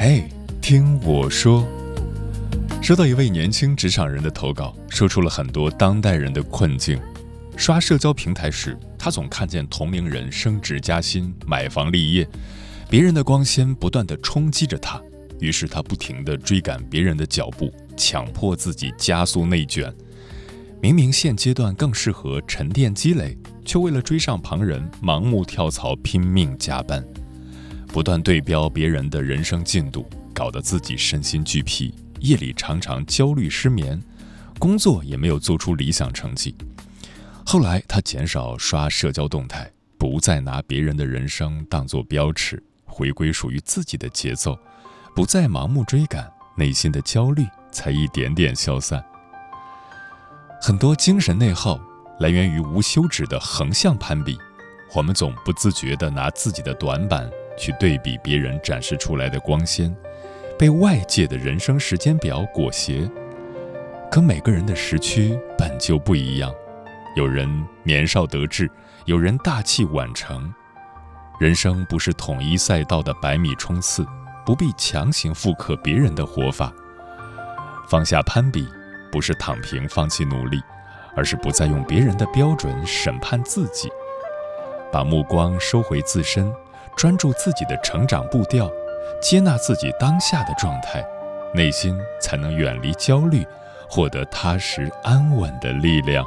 哎，听我说。收到一位年轻职场人的投稿，说出了很多当代人的困境。刷社交平台时，他总看见同龄人升职加薪、买房立业，别人的光鲜不断地冲击着他，于是他不停地追赶别人的脚步，强迫自己加速内卷。明明现阶段更适合沉淀积累，却为了追上旁人，盲目跳槽，拼命加班，不断对标别人的人生进度，搞得自己身心俱疲，夜里常常焦虑失眠，工作也没有做出理想成绩。后来他减少刷社交动态，不再拿别人的人生当作标尺，回归属于自己的节奏，不再盲目追赶，内心的焦虑才一点点消散。很多精神内耗来源于无休止的横向攀比，我们总不自觉地拿自己的短板去对比别人展示出来的光鲜，被外界的人生时间表裹挟。可每个人的时区本就不一样，有人年少得志，有人大器晚成。人生不是统一赛道的百米冲刺，不必强行复刻别人的活法。放下攀比，不是躺平放弃努力，而是不再用别人的标准审判自己，把目光收回自身，专注自己的成长步调，接纳自己当下的状态，内心才能远离焦虑，获得踏实安稳的力量。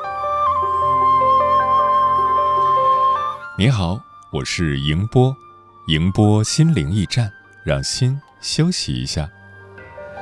你好，我是迎波，迎波心灵驿站，让心休息一下。